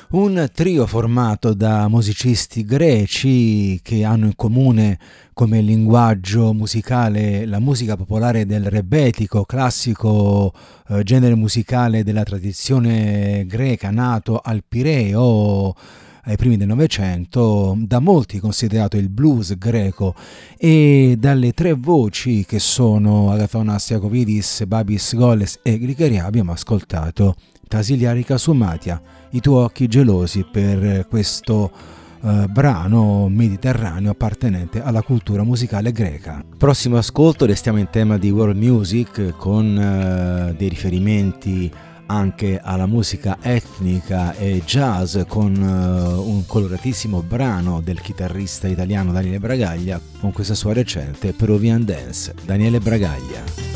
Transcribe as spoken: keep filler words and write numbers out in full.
Un trio formato da musicisti greci che hanno in comune come linguaggio musicale la musica popolare del rebetiko, classico eh, genere musicale della tradizione greca nato al Pireo ai primi del Novecento, da molti considerato il blues greco, e dalle tre voci che sono Agathon Stiakovidis, Babis Goles e Grigeria abbiamo ascoltato Tasiliari Kasumatia, I tuoi occhi gelosi, per questo uh, brano mediterraneo appartenente alla cultura musicale greca. Prossimo ascolto, restiamo in tema di world music con uh, dei riferimenti anche alla musica etnica e jazz, con uh, un coloratissimo brano del chitarrista italiano Daniele Bragaglia con questa sua recente Peruvian Dance. Daniele Bragaglia.